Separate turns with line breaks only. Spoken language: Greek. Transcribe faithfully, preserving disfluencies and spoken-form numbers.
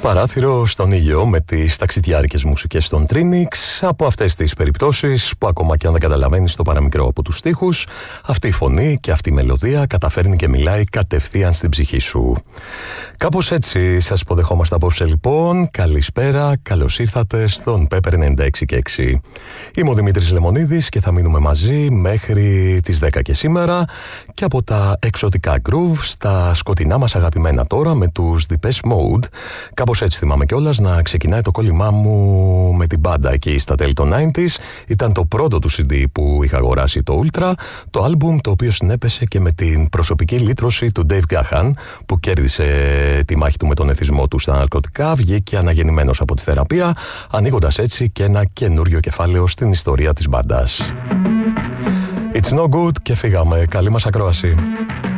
Παράθυρο στον ήλιο με τις ταξιδιάρικες μουσικές των Trinix, από αυτές τις περιπτώσεις που ακόμα και αν δεν καταλαβαίνεις το παραμικρό από τους στίχους, αυτή η φωνή και αυτή η μελωδία καταφέρνει και μιλάει κατευθείαν στην ψυχή σου. Κάπως έτσι σας υποδεχόμαστε απόψε λοιπόν. Καλησπέρα, καλώς ήρθατε στον Pepper ενενήντα έξι και έξι. Είμαι ο Δημήτρης Λεμονίδης και θα μείνουμε μαζί μέχρι τις δέκα και σήμερα, και από τα εξωτικά groove στα σκοτεινά μας αγαπημένα τώρα με τους Depeche Mode. Κάπως έτσι θυμάμαι κιόλας να ξεκινάει το κόλλημά μου με την μπάντα εκεί στα τέλη των ενενήντα. Ήταν το πρώτο του σι ντι που είχα αγοράσει, το Ultra, το άλμπουμ το οποίο συνέπεσε και με την προσωπική λύτρωση του Dave Gahan, που κέρδισε τη μάχη του με τον εθισμό του στα ναρκωτικά, βγήκε αναγεννημένος από τη θεραπεία, ανοίγοντας έτσι και ένα καινούριο κεφάλαιο στην ιστορία της μπάντας. It's no good και φύγαμε. Καλή μας ακρόαση.